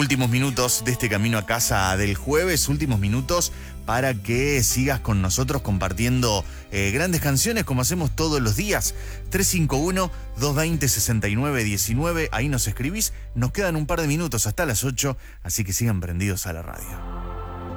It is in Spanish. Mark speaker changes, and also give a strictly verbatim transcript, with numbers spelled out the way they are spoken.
Speaker 1: últimos minutos de este camino a casa del jueves, últimos minutos para que sigas con nosotros compartiendo eh, grandes canciones como hacemos todos los días. tres cinco uno, dos dos cero, seis nueve uno nueve, ahí nos escribís. Nos quedan un par de minutos hasta las ocho, así que sigan prendidos a la radio.